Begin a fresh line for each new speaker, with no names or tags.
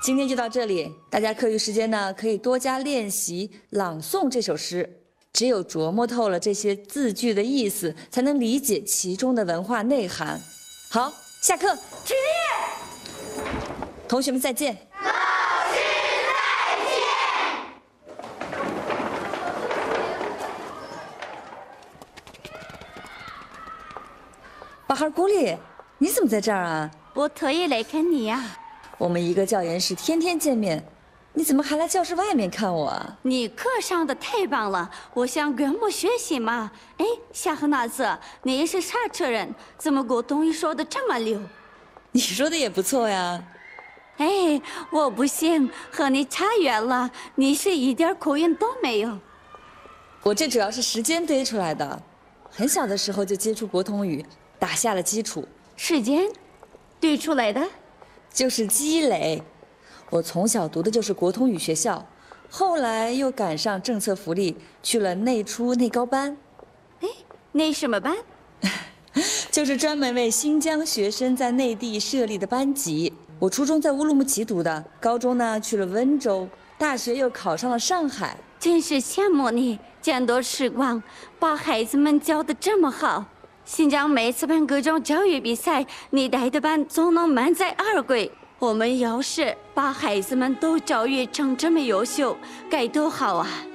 今天就到这里，大家课余时间呢可以多加练习朗诵这首诗。只有琢磨透了这些字句的意思，才能理解其中的文化内涵。好，下课，起立，同学们再见。
老师再见。
巴哈尔古里，你怎么在这儿啊？
我特意来看你呀。
我们一个教研室天天见面，你怎么还来教室外面看我啊？
你课上的太棒了，我想跟我学习嘛。哎，夏赫纳斯，你也是沙特人，怎么广东语说的这么溜？
你说的也不错呀。
哎，我不行，和你差远了，你是一点口音都没有。
我这主要是时间堆出来的，很小的时候就接触国通语，打下了基础。
时间堆出来的？
就是积累。我从小读的就是国通语学校，后来又赶上政策福利，去了内初内高班。
哎，内什么班？
就是专门为新疆学生在内地设立的班级。我初中在乌鲁木齐读的，高中呢去了温州，大学又考上了上海。
真是羡慕你，见多识广，把孩子们教得这么好。新疆每次办各种教育比赛，你带的班总能满载而归。我们要是把孩子们都教育成这么优秀，该多好啊！